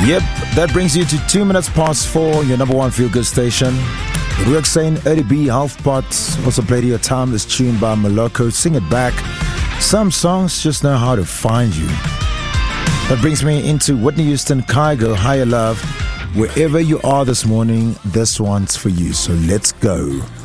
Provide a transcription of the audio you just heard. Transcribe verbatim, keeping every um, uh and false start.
Yep, that brings you to two minutes past four, your number one feel-good station. Ruak saying Eddie B, Half Pot, also played your timeless tune by Moloko, Sing It Back. Some songs just know how to find you. That brings me into Whitney Houston, Kygo, Higher Love. Wherever you are this morning, this one's for you, so let's go.